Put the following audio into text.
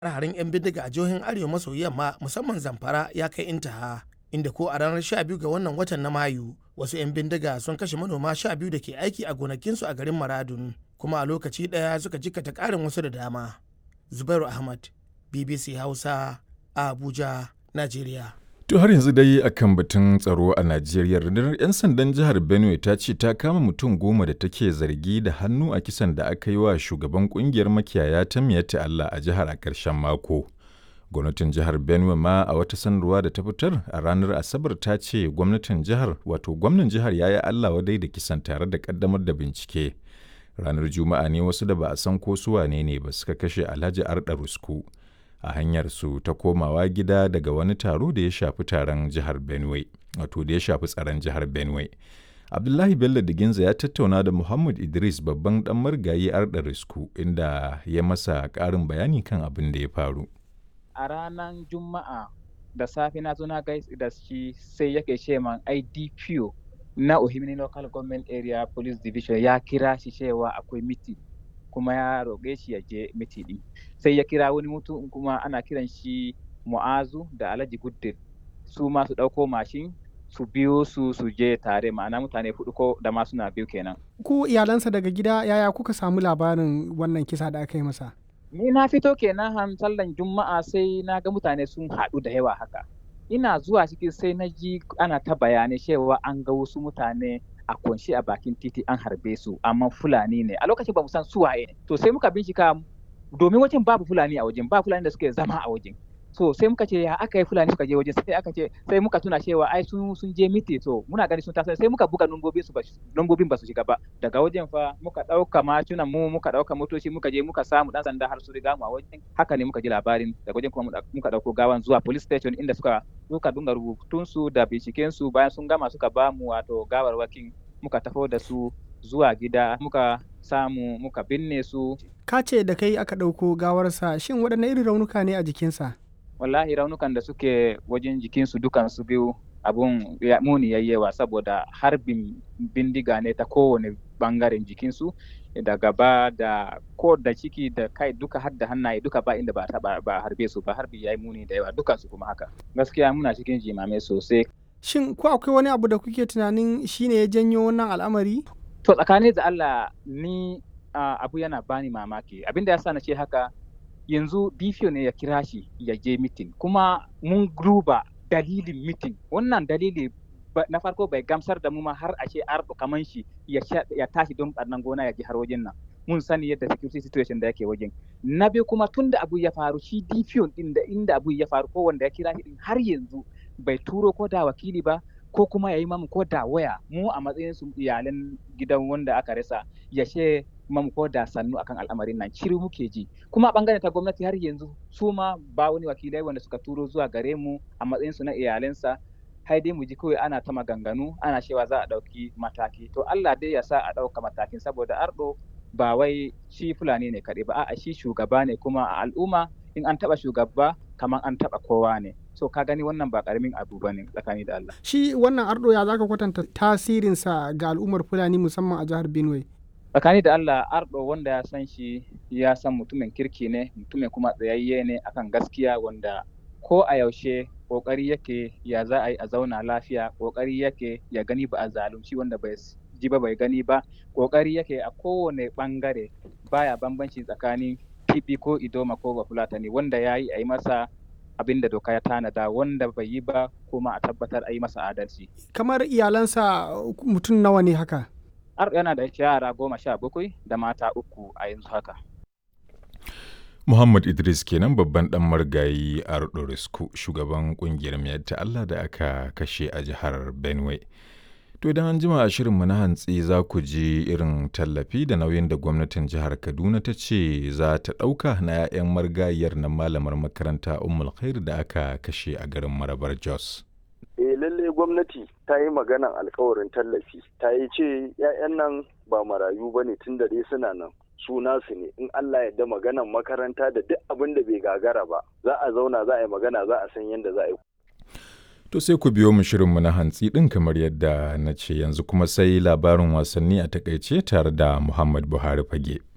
harin 'yan bindiga a jihohin arewa maso yamma musamman Zamfara ya kai intaha, inda ko a ranar 12 ga wannan watan na Mayu wasu 'yan bindiga sun kashe manoma 12 da ke aiki a gonakinsu a garin Maradun, kuma a lokaci ɗaya suka jikkata ƙarin wasu da dama. Zubairu Ahmad, BBC Hausa, a Abuja, Najeriya. To har yanzu dai akan batun tsaro a Najeriya, rundunar 'yan sandan jihar Benue ta ce ta kama mutum 10 da take zargi da hannu a kisan da aka yi wa shugaban kungiyar makiyaya ta Miyetti Allah a jihar a ƙarshen mako. Gwamnatin jihar Benue ma a wata sanarwa da ta fitar a ranar Asabar ta ce gwamnan jihar ya yi Allah wadai da kisan tare da ƙaddamar da bincike. Ranar Juma'a ne wasu da ba a san ko su wane ne ba suka kashe Alhaji Arda Rusku a hanyar su ta komawa gida daga wani taro da ya shafi taron jihar Benue, wato da ya shafi tsaron jihar Benue. Abdullahi Bello Diginza ya tattauna da Muhammad Idris babban dan marigayi Arda Rusku inda ya masa ƙarin bayani kan abin da ya faru. A ranar Juma'a da safe na zo na gaisa da shi sai yake ce man IDPO na Ohimini Local Government Area Police Division ya kira shi cewa akwai meeting kuma ya roƙe shi ya je meeting din. Sai ya kira wani mutum kuma ana kiran shi Mu'azu da Alhaji Guddin, su ma su ɗauko mashin su biyo su je tare, ma'ana mutane 4 ko da ma suna biyu kenan. Ku iyalansa daga gida yaya kuka samu labarin wannan kisa da aka yi masa? Ni na fito kenan sallan Juma'a sai na ga mutane sun haɗu da yawa haka. Ina zuwa ciki sai na ji ana ta bayanai cewa an ga wasu mutane a kunshi a bakin titi an harbe su, amma Fulani ne. A lokacin ba mu san su waye ne. To sai muka bincika domin wajen babu Fulani a wajen, ba Fulani da suke zama a wajen. So sai muka ce ya aka yi Fulani suka je waje, sai muka tuna cewa ai sun je miti, to muna gani sun taso, sai muka buga nombobin ba su shiga ba. Daga wajen fa muka ɗauka macinan mu, muka ɗauka motoci, muka je muka samu ɗan sanda har su riga mu a wajen. Haka ne muka ji labarin. Daga wajen kuma muka ɗauko gawan zuwa police station inda suka dunga rubutunsu da bincikensu. Bayan sun gama suka ba mu wato gawarwakin, muka tafo da su zuwa gida, muka samu muka binne su. Ka ce da kai aka ɗauko gawarsa, shin waɗanne irin raunuka ne a jikinsa? Wallahi raunukan da suke wajen jikinsu dukansu biyu abun muni yayyewa, saboda harbin bindiga ne ta kowane bangaren jikinsu, da gaba da ko da ciki da kai duka har da hannaye duka ba inda ba harbe su ba. Harbi yayi muni da yawa dukansu kuma haka. Gaskiya muna cikin jimame sosai. Shin ko akwai wani abu da kuke tunanin shine ya janyo wannan al'amari? To tsakanin da Allah ni abu yana bani mamaki. Abinda yasa na ce haka, yanzu DPO ne ya kira shi ya je mitin, kuma mun duba dalilin mitin. Wannan dalili na farko bai gamsar da mu ma har a ce Ardo kaman shi ya tashi don ɓarnan gona ya ji har wajen nan. Mun sani yadda security situation da yake wajen. Na biyu kuma tun da abu ya faru, shi DPO din da inda abu ya faru ko wanda ya kira shi din har yanzu bai turo ko da wakili ba, ko kuma ya yi mamu ko da waya mu a matsayin su iyalan gidan wanda aka rasa ya ce mamu ko da sannu akan al'amarin nan. Shiru muke ji. Kuma a bangaren ta gwamnati har yanzu su ma ba wani wakilai wanda suka turo zuwa gare mu a matsayin su na iyalansa. Hai dai mu ji kawai ana ta maganganu, ana cewa za a ɗauki mataki. To Allah dai ya sa a ɗauka matakin, saboda Ardo ba wai shi Fulani ne kaɗai ba, a'a shi shugaba ne, kuma a al'umma in an taɓa shugaba kamar an taɓa kowa ne. So ka gani wannan ba ƙaramin abu ba ne tsakani da Allah. Shi wannan Ardo ya zaka kwatanta tasirinsa ga al'ummar Fulani musamman a jihar Benue? Tsakani da Allah, Ardo wanda ya san shi ya san mutumin kirki ne, mutumin kuma tsayayye ne akan gaskiya, wanda ko a yaushe kokari yake ya za a yi a zauna lafiya, kokari yake ya gani ba a zalunci wanda bai ji ba bai gani ba, kokari yake a kowane bangare baya bambanci tsakanin Tibi ko Idoma ko Bafulatani, wanda ya yi a yi masa abin da doka ya tanada, wanda bai yi ba kuma a tabbatar a yi masa adalci. Kamar iyalansa mutum nawa ne haka? Ardo yana da yara 17 da mata 3 a yanzu haka. Muhammad Idris kenan babban dan marigayi Ardo Rusku, shugaban kungiyar Miyetti Allah da aka kashe a jihar Benue. To idan an jima a shirinmu na hantsi za ku ji irin tallafi da nauyin da gwamnatin jihar Kaduna ta ce za ta ɗauka na 'ya'yan marigayiyar na malamar makaranta Ummul Khair da aka kashe a garin Marabar Jos. Lalle gwamnati ta yi maganan alkawarin tallafi, ta yi ce 'ya'yan nan ba marayu ba ne, tun da dai suna nan. Suna su ne, in Allah ya da maganan makaranta da duk abin da bai gagara ba, za a zauna za a yi magana, za a san yadda za a yi. To sai ku biyo mu shirinmu na hantsi ɗin kamar yadda na ce, yanzu kuma sai labarin wasanni a takaice tare da Muhammad Buhari Fage.